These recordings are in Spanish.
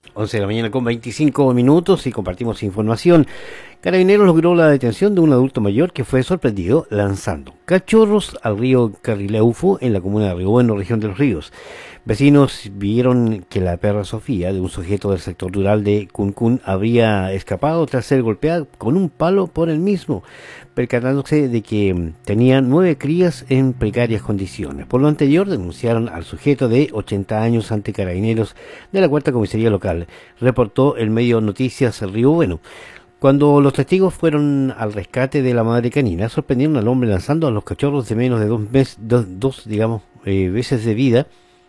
11 de la mañana con 25 minutos y compartimos información. Carabineros logró la detención de un adulto mayor que fue sorprendido lanzando cachorros al río Carrileufu en la comuna de Río Bueno, región de Los Ríos. Vecinos vieron que la perra Sofía, de un sujeto del sector rural de Cuncún, habría escapado tras ser golpeada con un palo por el mismo, percatándose de que tenía 9 crías en precarias condiciones. Por lo anterior, denunciaron al sujeto de 80 años ante Carabineros de la Cuarta Comisaría Local, reportó el medio Noticias Río Bueno. Cuando los testigos fueron al rescate de la madre canina, sorprendieron al hombre lanzando a los cachorros de menos de dos veces de vida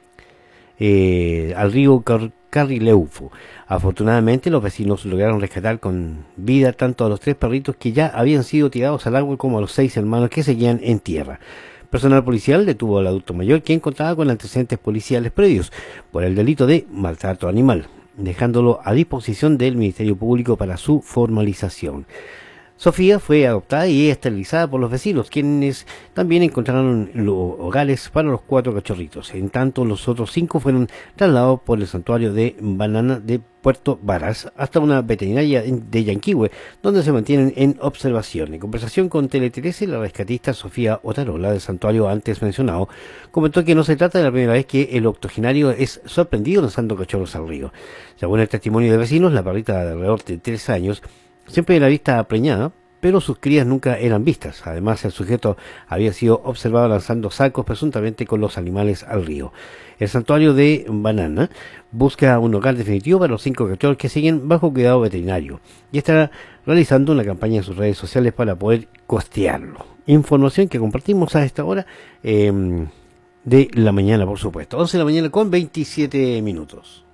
al río Carrileufu. Afortunadamente, los vecinos lograron rescatar con vida tanto a los 3 perritos que ya habían sido tirados al agua como a los 6 hermanos que seguían en tierra. Personal policial detuvo al adulto mayor, quien contaba con antecedentes policiales previos por el delito de maltrato animal, dejándolo a disposición del Ministerio Público para su formalización. Sofía fue adoptada y esterilizada por los vecinos, quienes también encontraron hogares para los 4 cachorritos. En tanto, los otros 5 fueron trasladados por el santuario de Banana de Puerto Varas hasta una veterinaria de Yanquihue, donde se mantienen en observación. En conversación con Tele 13, la rescatista Sofía Otarola, del santuario antes mencionado, comentó que no se trata de la primera vez que el octogenario es sorprendido lanzando cachorros al río. Según el testimonio de vecinos, la perrita de alrededor de 3 años siempre era vista preñada, pero sus crías nunca eran vistas. Además, el sujeto había sido observado lanzando sacos presuntamente con los animales al río. El santuario de Banana busca un hogar definitivo para los 5 cachorros que siguen bajo cuidado veterinario y estará realizando una campaña en sus redes sociales para poder costearlo. Información que compartimos a esta hora de la mañana, por supuesto. 11 de la mañana con 27 minutos.